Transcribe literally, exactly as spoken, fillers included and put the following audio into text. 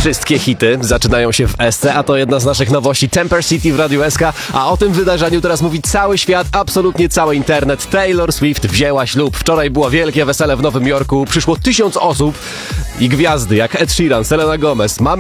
Wszystkie hity zaczynają się w S C, a to jedna z naszych nowości Temper City w Radiu S K, a o tym wydarzeniu teraz mówi cały świat, absolutnie cały internet. Taylor Swift wzięła ślub. Wczoraj było wielkie wesele w Nowym Jorku, przyszło tysiąc osób i gwiazdy jak Ed Sheeran, Selena Gomez, mamy